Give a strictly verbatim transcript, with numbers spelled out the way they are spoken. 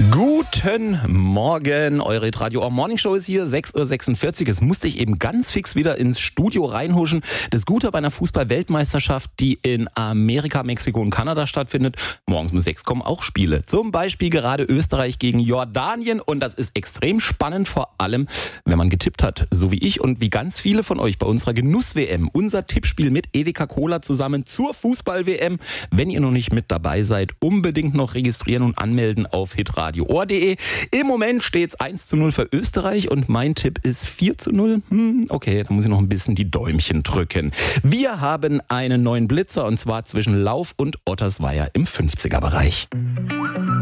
Guten Morgen, eure Radio Ohr Morning Show ist hier, sechs Uhr sechsundvierzig. Es musste ich eben ganz fix wieder ins Studio reinhuschen. Das Gute bei einer Fußball-Weltmeisterschaft, die in Amerika, Mexiko und Kanada stattfindet, morgens um sechs kommen auch Spiele. Zum Beispiel gerade Österreich gegen Jordanien und das ist extrem spannend, vor allem, wenn man getippt hat, so wie ich und wie ganz viele von euch bei unserer Genuss-W M. Unser Tippspiel mit Edeka Cola zusammen zur Fußball-W M. Wenn ihr noch nicht mit dabei seid, unbedingt noch registrieren und anmelden auf hitradio punkt ohr punkt de. Im Moment steht es eins zu null für Österreich und mein Tipp ist vier zu null. Hm, okay, da muss ich noch ein bisschen die Däumchen drücken. Wir haben einen neuen Blitzer und zwar zwischen Lauf und Ottersweier im fünfziger Bereich.